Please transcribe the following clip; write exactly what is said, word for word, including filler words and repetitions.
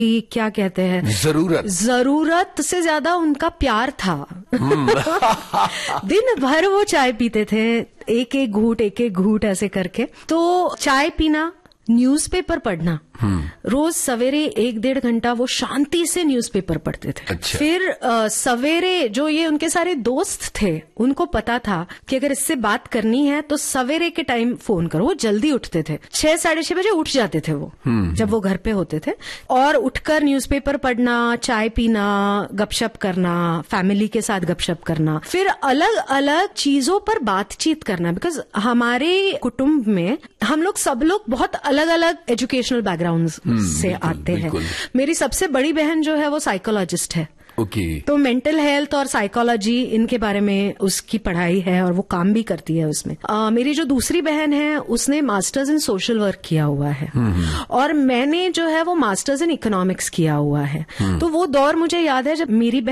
क्या कहते हैं, जरूरत जरूरत से ज्यादा उनका प्यार था। दिन भर वो चाय पीते थे, एक एक घूंट एक एक घूंट ऐसे करके। तो चाय पीना, न्यूज़पेपर पढ़ना, रोज सवेरे एक डेढ़ घंटा वो शांति से न्यूज़पेपर पढ़ते थे। अच्छा। फिर आ, सवेरे जो ये उनके सारे दोस्त थे उनको पता था कि अगर इससे बात करनी है तो सवेरे के टाइम फोन करो। वो जल्दी उठते थे, छह साढ़े छह बजे उठ जाते थे वो, जब वो घर पे होते थे। और उठकर न्यूज़पेपर पढ़ना, चाय पीना, गपशप करना, फैमिली के साथ गपशप करना, फिर अलग अलग चीजों पर बातचीत करना। बिकॉज हमारे कुटुंब में हम लोग सब लोग बहुत अलग अलग एजुकेशनल बैकग्राउंड से आते हैं। मेरी सबसे बड़ी बहन जो है वो साइकोलॉजिस्ट है। Okay okay. तो मेंटल हेल्थ और साइकोलॉजी इनके बारे में उसकी पढ़ाई है और वो काम भी करती है उसमें। आ, मेरी जो दूसरी बहन है उसने मास्टर्स इन सोशल वर्क किया हुआ है और मैंने जो है वो मास्टर्स इन इकोनॉमिक्स किया हुआ है। तो वो दौर मुझे याद है जब मेरी